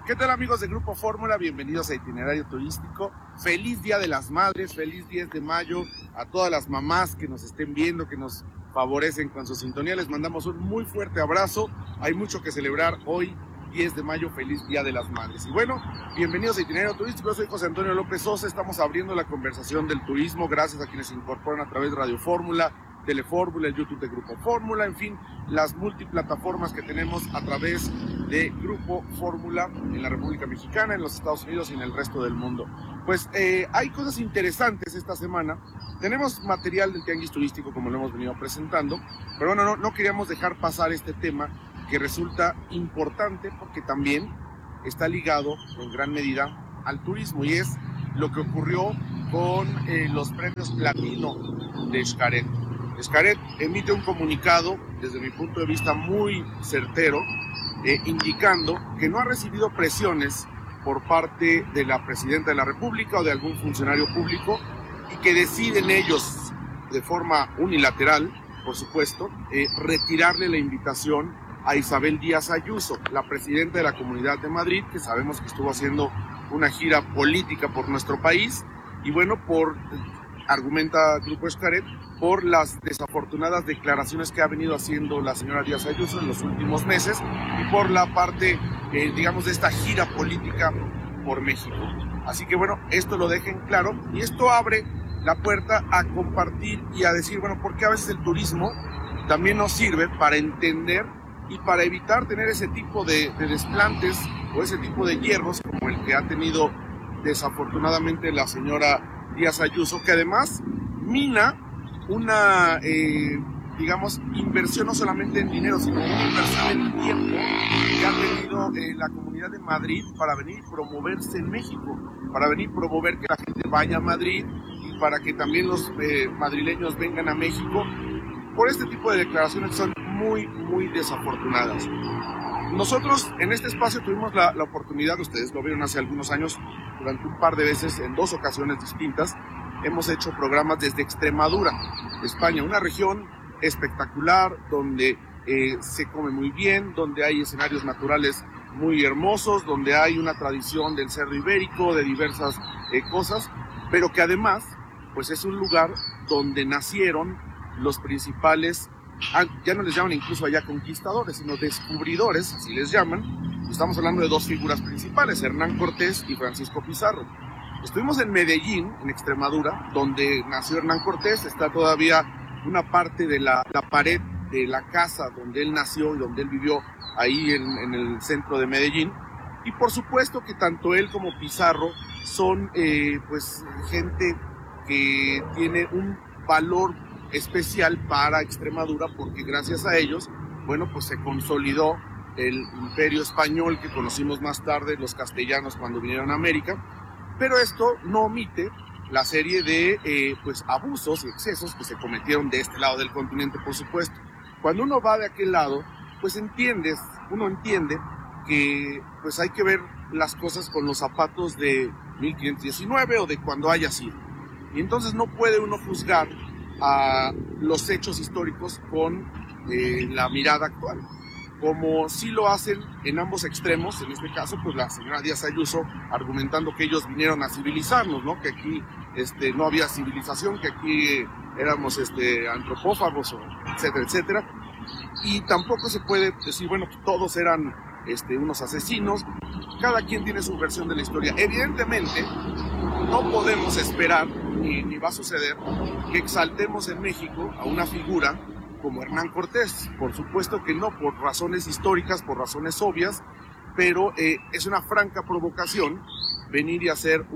¿Qué tal, amigos de Grupo Fórmula? Bienvenidos a Itinerario Turístico. Feliz Día de las Madres, feliz 10 de mayo a todas las mamás que nos estén viendo, que nos favorecen con su sintonía. Les mandamos un muy fuerte abrazo. Hay mucho que celebrar hoy, 10 de mayo, feliz Día de las Madres. Y bueno, bienvenidos a Itinerario Turístico. Yo soy José Antonio López Sosa. Estamos abriendo la conversación del turismo gracias a quienes se incorporan a través de Radio Fórmula, Telefórmula, el YouTube de Grupo Fórmula, en fin, las multiplataformas que tenemos a través de Grupo Fórmula en la República Mexicana, en los Estados Unidos y en el resto del mundo. Pues hay cosas interesantes esta semana. Tenemos material del tianguis turístico, como lo hemos venido presentando, pero bueno, no queríamos dejar pasar este tema que resulta importante porque también está ligado en gran medida al turismo, y es lo que ocurrió con los premios Platino de Xcaret. Xcaret emite un comunicado, desde mi punto de vista muy certero, indicando que no ha recibido presiones por parte de la Presidenta de la República o de algún funcionario público, y que deciden ellos, de forma unilateral, por supuesto, retirarle la invitación a Isabel Díaz Ayuso, la Presidenta de la Comunidad de Madrid, que sabemos que estuvo haciendo una gira política por nuestro país, y bueno, argumenta Grupo Xcaret, por las desafortunadas declaraciones que ha venido haciendo la señora Díaz Ayuso en los últimos meses y por la parte, digamos, de esta gira política por México. Así que bueno, esto lo dejen claro, y esto abre la puerta a compartir y a decir, bueno, porque a veces el turismo también nos sirve para entender y para evitar tener ese tipo de desplantes o ese tipo de hierros como el que ha tenido desafortunadamente la señora Díaz Ayuso, que además mina una, digamos, inversión no solamente en dinero, sino una inversión en tiempo que ha tenido la Comunidad de Madrid para venir y promoverse en México, para venir y promover que la gente vaya a Madrid y para que también los madrileños vengan a México. Por este tipo de declaraciones son muy, muy desafortunadas. Nosotros en este espacio tuvimos la oportunidad, ustedes lo vieron hace algunos años, durante un par de veces, en 2 ocasiones distintas, hemos hecho programas desde Extremadura, España, una región espectacular donde se come muy bien, donde hay escenarios naturales muy hermosos, donde hay una tradición del cerdo ibérico, de diversas cosas, pero que además pues es un lugar donde nacieron los principales, ya no les llaman incluso allá conquistadores, sino descubridores, así les llaman. Estamos hablando de 2 figuras principales, Hernán Cortés y Francisco Pizarro. Estuvimos en Medellín, en Extremadura, donde nació Hernán Cortés. Está todavía una parte de la pared de la casa donde él nació y donde él vivió, ahí en el centro de Medellín. Y por supuesto que tanto él como Pizarro son pues gente que tiene un valor especial para Extremadura, porque gracias a ellos, bueno, pues se consolidó el imperio español que conocimos más tarde, los castellanos, cuando vinieron a América. Pero esto no omite la serie de pues abusos y excesos que se cometieron de este lado del continente, por supuesto. Cuando uno va de aquel lado, pues uno entiende que pues hay que ver las cosas con los zapatos de 1519 o de cuando haya sido. Y entonces no puede uno juzgar a los hechos históricos con la mirada actual, como sí lo hacen en ambos extremos. En este caso, pues la señora Díaz Ayuso argumentando que ellos vinieron a civilizarnos, ¿no? Que aquí no había civilización, que aquí éramos antropófagos, etcétera, etcétera. Y tampoco se puede decir, bueno, que todos eran unos asesinos. Cada quien tiene su versión de la historia. Evidentemente, no podemos esperar, ni va a suceder, que exaltemos en México a una figura como Hernán Cortés. Por supuesto que no, por razones históricas, por razones obvias, pero es una franca provocación venir y hacer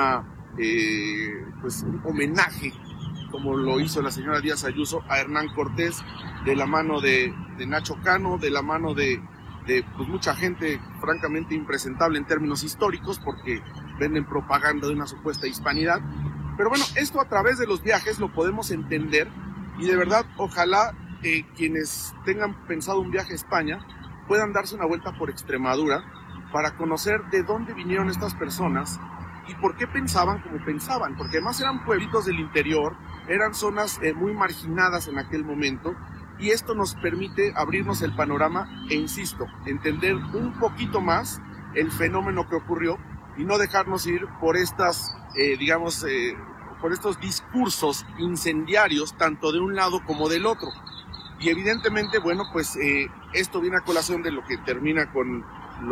pues un homenaje, como lo hizo la señora Díaz Ayuso, a Hernán Cortés, de la mano de Nacho Cano, de la mano de pues mucha gente francamente impresentable en términos históricos, porque venden propaganda de una supuesta hispanidad. Pero bueno, esto a través de los viajes lo podemos entender, y de verdad ojalá quienes tengan pensado un viaje a España puedan darse una vuelta por Extremadura para conocer de dónde vinieron estas personas y por qué pensaban como pensaban, porque además eran pueblitos del interior, eran zonas muy marginadas en aquel momento, y esto nos permite abrirnos el panorama e, insisto, entender un poquito más el fenómeno que ocurrió y no dejarnos ir por estas, por estos discursos incendiarios, tanto de un lado como del otro. Y evidentemente, bueno, pues esto viene a colación de lo que termina con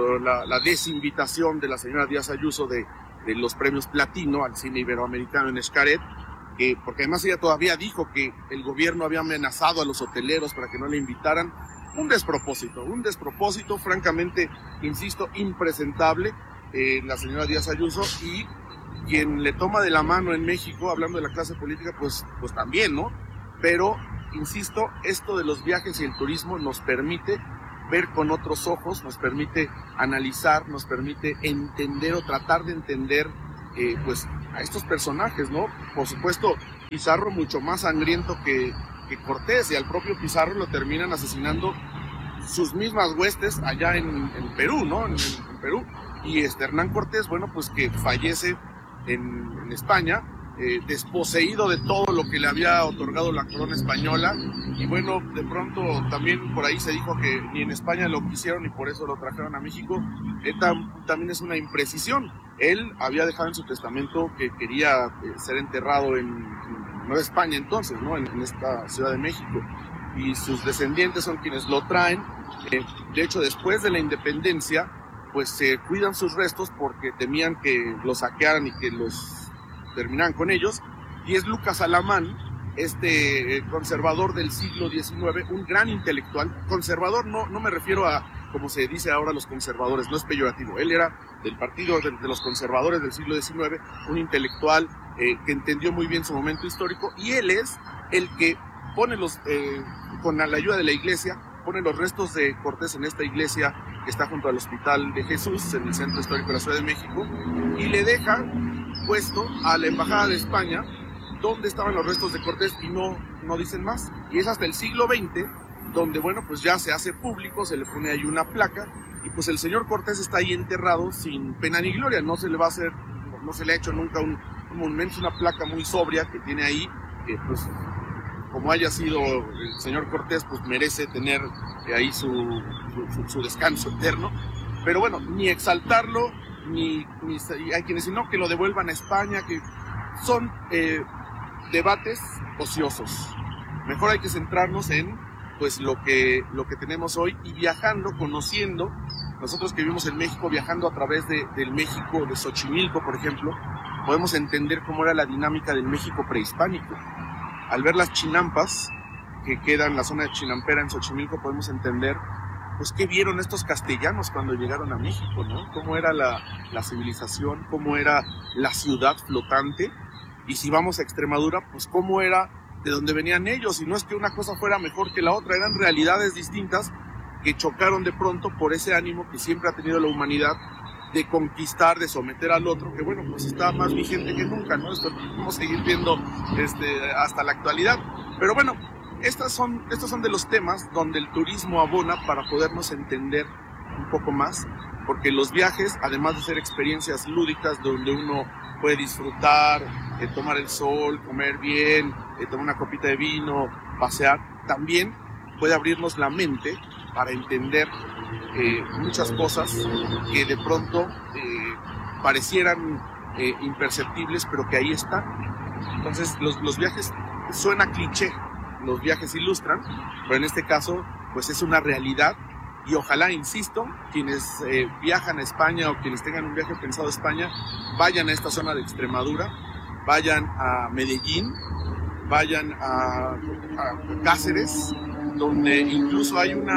la desinvitación de la señora Díaz Ayuso de los premios Platino al cine iberoamericano en Xcaret, porque además ella todavía dijo que el gobierno había amenazado a los hoteleros para que no le invitaran. Un despropósito, francamente, insisto, impresentable, la señora Díaz Ayuso, y quien le toma de la mano en México, hablando de la clase política, pues también, ¿no? Pero, insisto, esto de los viajes y el turismo nos permite ver con otros ojos, nos permite analizar, nos permite entender o tratar de entender, pues, a estos personajes, ¿no? Por supuesto, Pizarro mucho más sangriento que Cortés, y al propio Pizarro lo terminan asesinando sus mismas huestes allá en Perú, ¿no? En Perú. Y Hernán Cortés, bueno, pues que fallece en España, desposeído de todo lo que le había otorgado la corona española, y bueno, de pronto también por ahí se dijo que ni en España lo quisieron y por eso lo trajeron a México. También es una imprecisión. Él había dejado en su testamento que quería ser enterrado en Nueva España entonces, ¿no? En esta Ciudad de México, y sus descendientes son quienes lo traen. De hecho, después de la independencia, pues se cuidan sus restos porque temían que los saquearan y que los terminaran con ellos, y es Lucas Alamán, este conservador del siglo XIX, un gran intelectual. Conservador no me refiero a como se dice ahora los conservadores, no es peyorativo. Él era del partido de los conservadores del siglo XIX, un intelectual que entendió muy bien su momento histórico, y él es el que pone con la ayuda de la iglesia, pone los restos de Cortés en esta iglesia que está junto al Hospital de Jesús, en el centro histórico de la Ciudad de México, y le deja puesto a la Embajada de España donde estaban los restos de Cortés, y no dicen más. Y es hasta el siglo XX donde, bueno, pues ya se hace público, se le pone ahí una placa, y pues el señor Cortés está ahí enterrado sin pena ni gloria. No se le ha hecho nunca un monumento, una placa muy sobria que tiene ahí, que pues como haya sido el señor Cortés, pues merece tener ahí su descanso eterno. Pero bueno, ni exaltarlo, ni hay quienes dicen no, que lo devuelvan a España, que son debates ociosos. Mejor hay que centrarnos en pues lo que tenemos hoy, y viajando, conociendo, nosotros que vivimos en México, viajando a través del México de Xochimilco, por ejemplo, podemos entender cómo era la dinámica del México prehispánico. Al ver las chinampas que quedan en la zona de Chinampera en Xochimilco, podemos entender pues qué vieron estos castellanos cuando llegaron a México, ¿no? Cómo era la civilización, cómo era la ciudad flotante, y si vamos a Extremadura, pues cómo era de donde venían ellos. Y no es que una cosa fuera mejor que la otra, eran realidades distintas que chocaron de pronto por ese ánimo que siempre ha tenido la humanidad de conquistar, de someter al otro, que bueno, pues está más vigente que nunca, ¿no? Esto podemos seguir viendo hasta la actualidad. Pero bueno, estos son de los temas donde el turismo abona para podernos entender un poco más, porque los viajes, además de ser experiencias lúdicas donde uno puede disfrutar, tomar el sol, comer bien, tomar una copita de vino, pasear, también puede abrirnos la mente para entender muchas cosas que de pronto parecieran imperceptibles, pero que ahí están. Entonces los viajes, suena cliché, los viajes ilustran, pero en este caso pues es una realidad. Y ojalá, insisto, quienes viajan a España o quienes tengan un viaje pensado a España, vayan a esta zona de Extremadura, vayan a Medellín, vayan a Cáceres, donde incluso hay un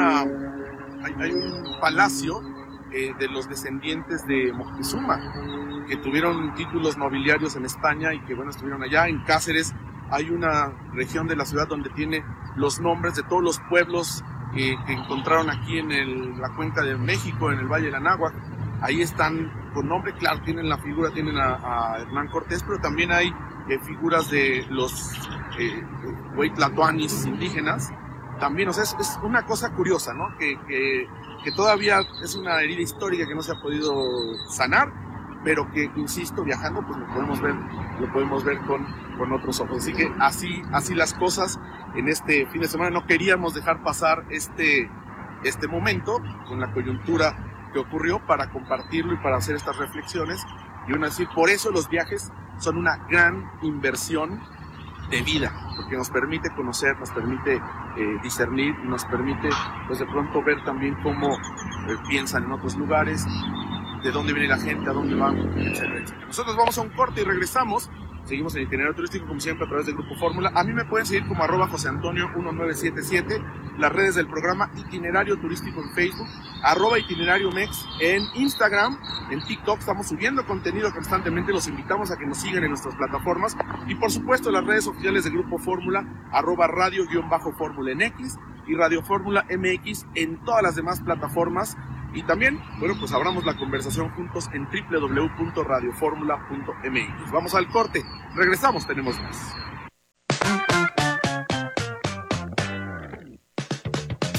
palacio de los descendientes de Moctezuma, que tuvieron títulos nobiliarios en España y que bueno, estuvieron allá. En Cáceres hay una región de la ciudad donde tiene los nombres de todos los pueblos que encontraron aquí en la cuenca de México, en el Valle del Anáhuac. Ahí están con nombre, claro, tienen la figura, tienen a Hernán Cortés, pero también hay figuras de los huaytlatoanis indígenas. También, o sea, es una cosa curiosa, ¿no? Que todavía es una herida histórica que no se ha podido sanar, pero que, insisto, viajando, pues lo podemos ver con otros ojos. Así que así las cosas en este fin de semana. No queríamos dejar pasar este momento con la coyuntura que ocurrió para compartirlo y para hacer estas reflexiones. Y aún así, por eso los viajes son una gran inversión de vida, porque nos permite conocer, nos permite discernir, nos permite pues de pronto ver también cómo piensan en otros lugares, de dónde viene la gente, a dónde van, etcétera, etcétera. Nosotros vamos a un corte y regresamos. Seguimos en Itinerario Turístico, como siempre, a través del Grupo Fórmula. A mí me pueden seguir como @JoseAntonio1977, las redes del programa Itinerario Turístico en Facebook, @Itinerario-MEX en Instagram, en TikTok. Estamos subiendo contenido constantemente. Los invitamos a que nos sigan en nuestras plataformas. Y, por supuesto, las redes oficiales del Grupo Fórmula, @radio-fórmula en X y Radio Fórmula MX en todas las demás plataformas. Y también, bueno, pues abramos la conversación juntos en www.radioformula.mx. Vamos al corte, regresamos, tenemos más.